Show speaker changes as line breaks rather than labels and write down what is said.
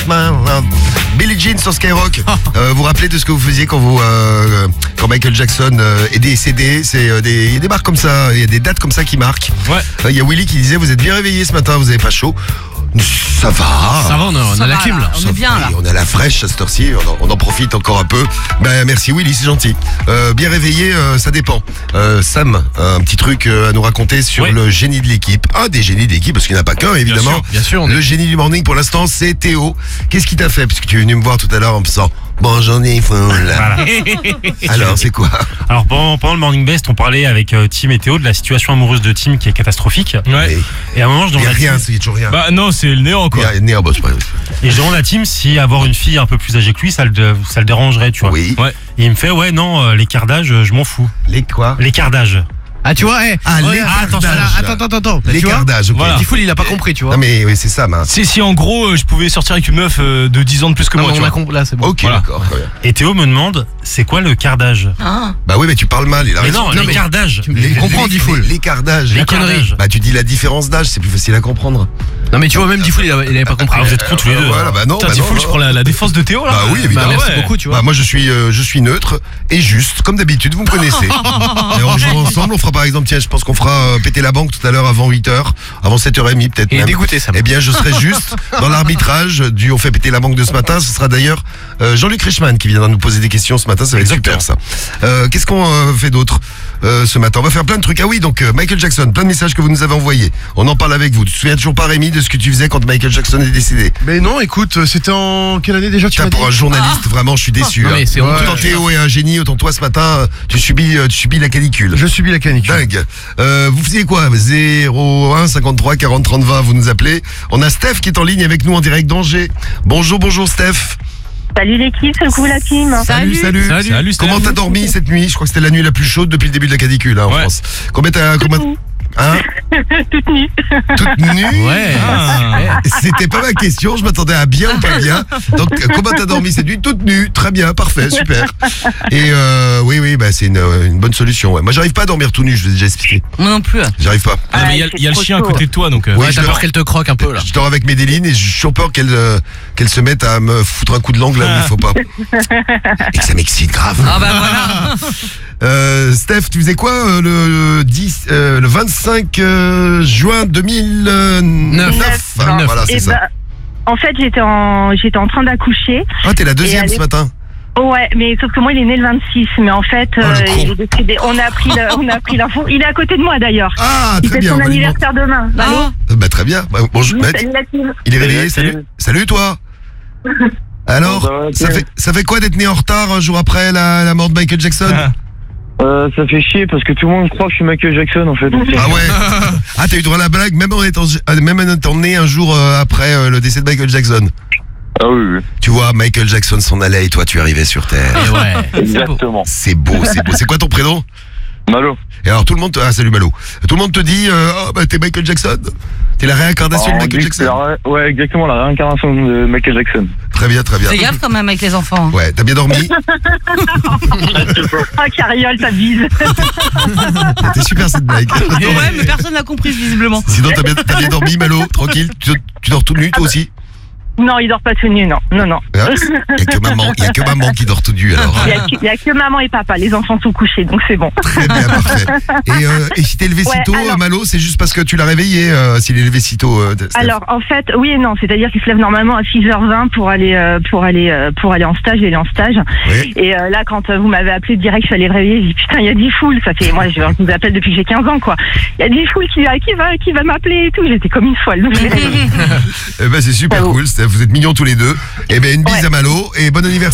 my love. Billie Jean sur Skyrock. Vous vous rappelez de ce que vous faisiez quand Michael Jackson est décédé? Il y a des marques comme ça, il y a des dates comme ça qui marquent.
Ouais.
Il y a Willy qui disait, vous êtes bien réveillé ce matin, vous avez pas chaud? Ça va.
Ça va, on a la clim là.
On est bien là.
On a la fraîche à cette heure-ci, on en profite encore un peu. Merci Willy, c'est gentil. Bien réveillé, ça dépend. Sam, un petit truc à nous raconter sur le génie de l'équipe. Un des génies de l'équipe, parce qu'il n'y en a pas qu'un évidemment.
Bien sûr,
le génie du morning pour l'instant, c'est Théo. Qu'est-ce qui t'a fait? Puisque tu es venu me voir tout à l'heure en me disant, bon, j'en ai faim là. Alors, c'est quoi?
Alors pendant le Morning Best, on parlait avec Tim et Théo de la situation amoureuse de Tim qui est catastrophique.
Ouais.
Et à un moment, je
Il n'y
demande
a rien, il n'y a toujours rien.
Bah non, c'est le néant quoi.
Il y a c'est pas grave.
et je demande à Tim si avoir une fille un peu plus âgée que lui, ça le dérangerait, tu vois.
Oui.
Ouais.
Et il me fait l'écart d'âge, je m'en fous.
Les quoi?
L'écart d'âge.
Ah tu vois,
l'écart d'âge.
Attends.
L'écart d'âge, ok.
Voilà. Tifoul il a pas compris, tu vois.
Non mais oui, c'est ça, mince.
Si en gros je pouvais sortir avec une meuf de 10 ans de plus que moi, tu vois.
Là, c'est bon.
Ok,
Voilà.
d'accord. Très bien.
Et Théo me demande, c'est quoi le quart d'âge?
Bah oui, mais tu parles mal, il a
Mais
raison.
non, l'écart d'âge.
Je comprends, Difool.
L'écart d'âge.
L'écart d'âge.
Bah tu dis la différence d'âge, c'est plus facile à comprendre.
Non mais tu vois, même Difool il avait pas compris.
Ah, vous êtes cons tous les deux.
Voilà, bah non.
Putain,
bah
Difool,
non,
je prends la défense de Théo là.
Bah oui, évidemment.
Merci
Ouais.
beaucoup, tu vois.
Bah moi je suis neutre et juste, comme d'habitude, vous me connaissez. Et on joue ensemble, on fera par exemple, tiens, je pense qu'on fera péter la banque tout à l'heure avant 8h, avant 7h30 peut-être
Et
même.
dégoûté ça.
Eh bien je serai juste dans l'arbitrage du On fait péter la banque de ce matin. Ce sera d'ailleurs Jean-Luc Reichmann qui viendra nous poser des questions ce matin, ça va être super ça. Qu'est-ce qu'on fait d'autre ce matin? On va faire plein de trucs. Ah oui, donc Michael Jackson, plein de messages que vous nous avez envoyés. On en parle avec vous. Tu te souviens toujours pas, Rémi, de ce que tu faisais quand Michael Jackson est décédé?
Mais non, écoute, c'était en quelle année déjà tu m'as dit?
Pour un journaliste, vraiment, je suis déçu.
Non, mais c'est honteux.
Autant Théo est un génie, autant toi ce matin, tu subis la canicule.
Je subis la canicule.
Dingue. Vous faisiez quoi? 01 53 40 30 20, vous nous appelez. On a Steph qui est en ligne avec nous en direct d'Angers. Bonjour Steph.
Salut l'équipe, coucou la team.
Salut.
Salut,
Comment t'as dormi cette nuit? Je crois que c'était la nuit la plus chaude depuis le début de la canicule en France. Combien hein?
Toute nue.
Toute nue?
Ouais.
C'était pas ma question, je m'attendais à bien ou pas bien. Donc comment t'as dormi cette nuit? Toute nue, très bien, parfait, super. Et oui, bah c'est une bonne solution. Ouais. Moi j'arrive pas à dormir tout nu, je vous ai déjà expliqué.
Moi non plus.
J'arrive pas.
Non, mais il y a le chien à côté de toi donc.
Oui,
T'as peur qu'elle te croque un peu là.
Je dors avec Médéline et j'ai toujours peur qu'elle se mette à me foutre un coup de langue là où il faut pas. Et que ça m'excite grave.
Ah bah voilà.
Steph, tu faisais quoi le 25 juin 2009? Voilà, c'est ça.
En fait, j'étais en train d'accoucher.
Ah, t'es la deuxième ce matin.
Ouais, mais sauf que moi, il est né le 26. Mais en fait, il est décédé. On a appris l'info. Il est à côté de moi d'ailleurs.
Ah,
Il
très
fait
bien.
son anniversaire demain. Allô?
Bah très bien. Bah, bonjour. Bah,
Salut la team.
il est réveillé. Salut toi. Alors, ça fait quoi d'être né en retard un jour après la mort de Michael Jackson?
Ça fait chier parce que tout le monde croit que je suis Michael Jackson en fait.
Ah ouais. Ah, t'as eu droit à la blague même en étant né un jour après le décès de Michael Jackson.
Ah oui.
Tu vois, Michael Jackson s'en allait et toi tu arrivais sur Terre.
Et ouais.
Exactement.
C'est beau. C'est quoi ton prénom?
Malo.
Et alors tout le monde salut Malo. Tout le monde te dit oh bah t'es Michael Jackson. T'es la réincarnation de Michael Jackson.
Ouais, exactement, la réincarnation de Michael Jackson.
Très bien.
Fais gaffe quand même avec les enfants.
Ouais, t'as bien dormi?
Ah, Carriole, ça bise.
C'était super cette blague.
Ouais, mais personne n'a compris visiblement.
Sinon t'as bien dormi Malo, tranquille. Tu dors tout nu toi aussi?
Non, il dort pas tout nu, non.
Hein? Il y a que maman qui dort tout nu alors.
Il y a que maman et papa, les enfants sont couchés, donc c'est bon.
Très bien, parfait. Et si t'es levé si tôt,
alors...
Malo, c'est juste parce que tu l'as réveillé s'il est levé si tôt.
Alors en fait, oui et non, c'est-à-dire qu'il se lève normalement à 6h20 pour aller en stage, il est en stage.
Oui.
Et là, quand vous m'avez appelé direct, je suis allée le réveiller, j'ai dit putain, il y a Difool, ça fait moi je vous appelle depuis que j'ai 15 ans quoi. Il y a Difool qui va m'appeler et tout, j'étais comme une folle. Donc je l'ai réveillé.
Eh ben c'est super cool, vous êtes mignons tous les deux. Eh ben une bise à Malo et bon anniversaire.